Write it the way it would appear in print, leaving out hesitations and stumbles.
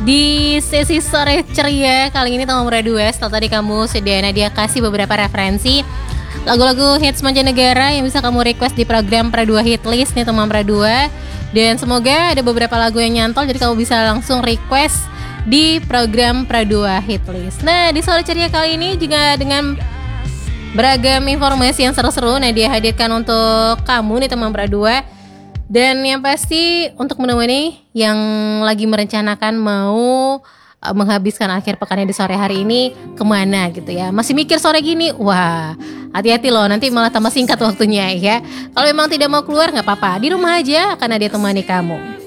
Di sesi sore ceria kali ini Teman Radio West, tadi kamu sediain dia kasih beberapa referensi lagu-lagu hits mancanegara yang bisa kamu request di program Pra2 Hitlist nih Teman Pra2. Dan semoga ada beberapa lagu yang nyantol, jadi kamu bisa langsung request di program Pra2 Hitlist. Nah, di sore ceria kali ini juga dengan beragam informasi yang seru-seru Nadia hadirkan untuk kamu nih Teman Pra2. Dan yang pasti untuk menemani yang lagi merencanakan mau menghabiskan akhir pekannya di sore hari ini kemana gitu ya. Masih mikir sore gini, wah hati-hati loh, nanti malah tambah singkat waktunya ya. Kalau memang tidak mau keluar gak apa-apa, di rumah aja akan ada temani kamu.